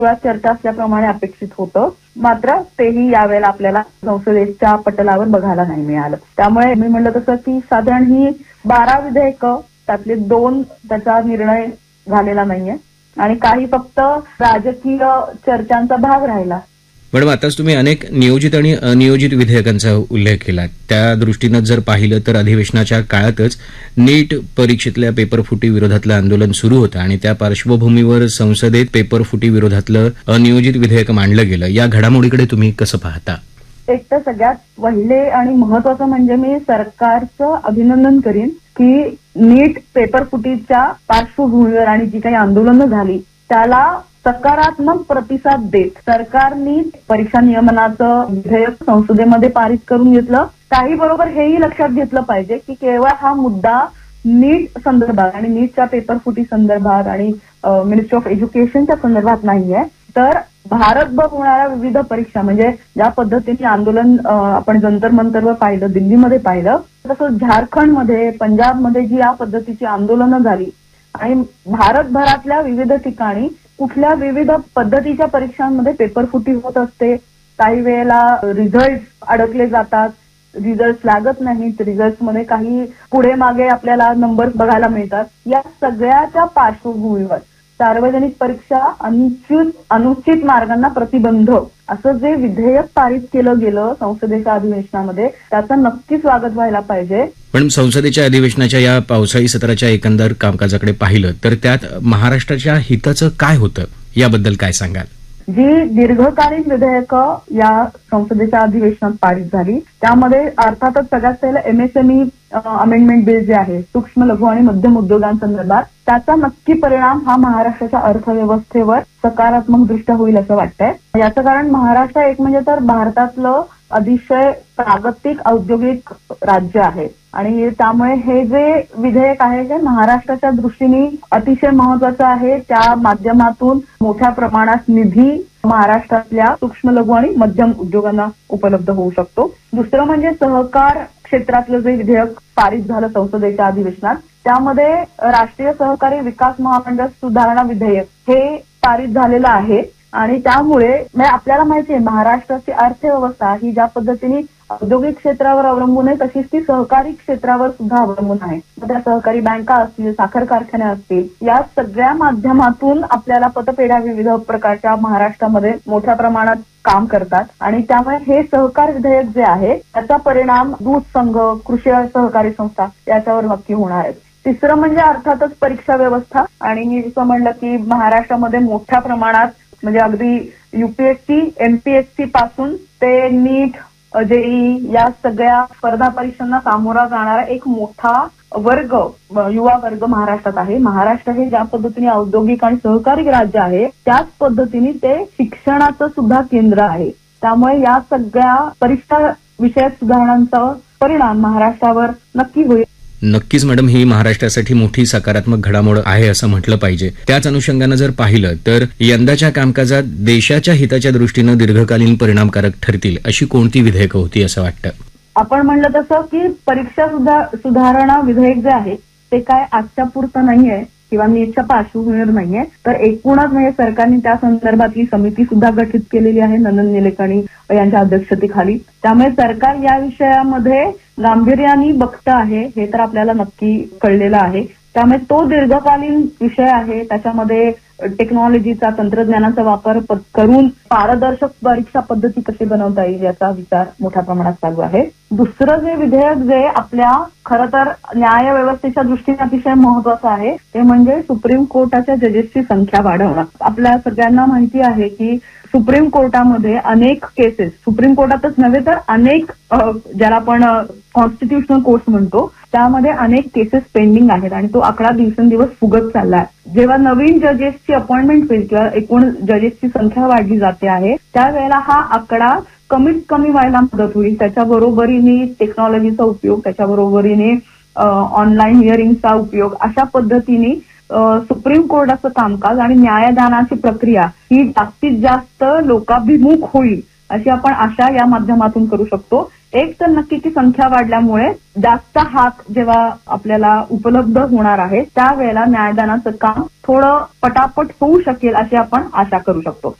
चर्चा असल्याप्रमाणे अपेक्षित होतं. मात्र तेही यावेळेला आपल्याला संसदेच्या पटलावर बघायला नाही मिळालं. त्यामुळे मी म्हणलं तसं की साधारण ही 12 विधेयकं त्यातले 2 त्याचा निर्णय झालेला नाहीये आणि काही फक्त राजकीय चर्चांचा भाग राहिला. मॅडम, आताच तुम्ही अनेक नियोजित आणि अनियोजित विधेयकांचा उल्लेख केला. त्या दृष्टीनं जर पाहिलं तर अधिवेशनाच्या काळातच नीट परीक्षेतल्या पेपरफुटी विरोधातलं आंदोलन सुरू होतं आणि त्या पार्श्वभूमीवर संसदेत पेपरफुटी विरोधातलं अनियोजित विधेयक मांडलं गेलं. या घडामोडीकडे तुम्ही कसं पाहता? एक तर सगळ्यात पहिले आणि महत्वाचं म्हणजे मी सरकारचं अभिनंदन करीन की नीट पेपरफुटीच्या पार्श्वभूमीवर आणि जी काही आंदोलनं झाली त्याला सकारात्मक प्रतिसाद देत सरकारने परीक्षा नियमनाचं विधेयक संसदेमध्ये पारित करून घेतलं. काही बरोबर हेही लक्षात घेतलं पाहिजे की केवळ हा मुद्दा नीट संदर्भात आणि नीटच्या पेपरफुटी संदर्भात आणि मिनिस्ट्री ऑफ एज्युकेशनच्या संदर्भात नाहीये, तर भारतभर होणाऱ्या विविध परीक्षा म्हणजे ज्या पद्धतीने आंदोलन आपण जंतर मंतरवर पाहिलं, दिल्लीमध्ये पाहिलं, तसंच झारखंडमध्ये, पंजाबमध्ये जी या पद्धतीची आंदोलनं झाली आणि भारतभरातल्या विविध ठिकाणी कुठल्या विविध पद्धतीच्या परीक्षांमध्ये पेपरफुटी होत असते. काही वेळेला रिझल्ट अडकले जातात, रिझल्ट लागत नाहीत, रिझल्टमध्ये काही पुढे मागे आपल्याला नंबर्स बघायला मिळतात. या सगळ्याच्या पार्श्वभूमीवर सार्वजनिक परीक्षा अनुचित मार्गांना प्रतिबंध असं जे विधेयक पारित केलं गेलं संसदेच्या अधिवेशनामध्ये त्याचं नक्कीच स्वागत व्हायला पाहिजे. पण संसदेच्या अधिवेशनाच्या या पावसाळी सत्राच्या एकंदर कामकाजाकडे पाहिलं तर त्यात महाराष्ट्राच्या हिताचं काय होतं याबद्दल काय सांगाल? जी दीर्घकालीन विधेयकं या संसदेच्या अधिवेशनात पारित झाली त्यामध्ये अर्थातच सगळ्यात पहिलं एमएसएमई अमेंडमेंट बिल जे आहे, सूक्ष्म लघु आणि मध्यम उद्योगांसंदर्भात त्याचा नक्की परिणाम हा महाराष्ट्राच्या अर्थव्यवस्थेवर सकारात्मक दृष्ट्या होईल असं वाटतंय. याचं कारण महाराष्ट्र एक म्हणजे तर भारतातलं अतिशय प्रागतिक औद्योगिक राज्य आहे आणि त्यामुळे हे जे विधेयक आहे ते महाराष्ट्राच्या दृष्टीने अतिशय महत्वाचं आहे. त्या माध्यमातून मोठ्या प्रमाणात निधी महाराष्ट्रातल्या सूक्ष्म लघु आणि मध्यम उद्योगांना उपलब्ध होऊ शकतो. दुसरं म्हणजे सहकार क्षेत्रातलं जे विधेयक पारित झालं संसदेच्या अधिवेशनात त्यामध्ये राष्ट्रीय सहकारी विकास महामंडळ सुधारणा विधेयक हे पारित झालेलं आहे आणि त्यामुळे आपल्याला माहिती आहे महाराष्ट्राची अर्थव्यवस्था ही ज्या पद्धतीने औद्योगिक क्षेत्रावर अवलंबून आहे तशीच ती सहकारी क्षेत्रावर सुद्धा अवलंबून आहे. त्या सहकारी बँका असतील, साखर कारखाने असतील, या सगळ्या माध्यमातून आपल्याला पतपेढ्या विविध प्रकारच्या महाराष्ट्रामध्ये मोठ्या प्रमाणात काम करतात आणि त्यामुळे हे सहकार विधेयक जे आहे त्याचा परिणाम दूध संघ, कृषी सहकारी संस्था याच्यावर नक्की होणार आहे. तिसरं म्हणजे अर्थातच परीक्षा व्यवस्था आणि मी जसं म्हणलं की महाराष्ट्रामध्ये मोठ्या प्रमाणात म्हणजे अगदी युपीएससी, एमपीएससी पासून ते नीट, जेईई या सगळ्या स्पर्धा परीक्षांना सामोरा जाणारा एक मोठा वर्ग, युवा वर्ग महाराष्ट्रात आहे. महाराष्ट्र हे ज्या पद्धतीने औद्योगिक आणि सहकारी राज्य आहे त्याच पद्धतीने ते शिक्षणाचं सुद्धा केंद्र आहे. त्यामुळे या सगळ्या परीक्षा विषयक सुधारणांचा परिणाम महाराष्ट्रावर नक्की होईल. नक्कीच मॅडम, ही महाराष्ट्रासाठी मोठी सकारात्मक घडामोड आहे असं म्हटलं पाहिजे. त्याच अनुषंगानं जर पाहिलं तर यंदाच्या कामकाजात देशाच्या हिताच्या दृष्टीनं दीर्घकालीन परिणामकारक ठरतील अशी कोणती विधेयकं होती असं वाटतं? आपण म्हणलं तसं की परीक्षा सुधारणा विधेयक जे आहे ते काय आजच्या पुरतं नाहीये किंवा नीटच्या पार्श्वभूमीवर नाहीये, तर एकूणच म्हणजे सरकारने त्या संदर्भातली समिती सुद्धा गठीत केलेली आहे नंदन निलेकाणी यांच्या अध्यक्षतेखाली. त्यामुळे सरकार या विषयामध्ये गांभीर्याने बघतं आहे हे तर आपल्याला नक्की कळलेलं आहे. त्यामुळे तो दीर्घकालीन विषय आहे, त्याच्यामध्ये टेक्नॉलॉजीचा, तंत्रज्ञानाचा वापर करून पारदर्शक परीक्षा पद्धती कशी बनवता येईल याचा विचार मोठ्या प्रमाणात चालू आहे. दुसरं जे विधेयक जे आपल्या खरं तर न्याय व्यवस्थेच्या दृष्टीने अतिशय महत्वाचं आहे ते म्हणजे सुप्रीम कोर्टाच्या जजेसची संख्या वाढवणं. आपल्या सगळ्यांना माहिती आहे की सुप्रीम कोर्टामध्ये अनेक केसेस, सुप्रीम कोर्टातच नव्हे तर अनेक ज्याला आपण कॉन्स्टिट्युशनल कोर्ट म्हणतो त्यामध्ये अनेक केसेस पेंडिंग आहेत आणि तो आकडा दिवसेंदिवस फुगत चाललाय. जेव्हा नवीन जजेसची अपॉइंटमेंट होईल किंवा एकूण जजेसची संख्या वाढली जाते आहे त्यावेळेला हा आकडा कमीत कमी व्हायला मदत होईल. त्याच्याबरोबरीने टेक्नॉलॉजीचा उपयोग, त्याच्याबरोबरीने ऑनलाईन हिअरिंगचा उपयोग, अशा पद्धतीने सुप्रीम कोर्टाचं कामकाज आणि न्यायदानाची प्रक्रिया ही जास्तीत जास्त लोकाभिमुख होईल अशी आपण आशा या माध्यमातून करू शकतो. एक तर नक्की ती संख्या वाढल्यामुळे जास्त हात जेव्हा आपल्याला उपलब्ध होणार आहे त्यावेळेला न्यायदानाचं काम थोडं पटापट होऊ शकेल अशी आपण आशा करू शकतो.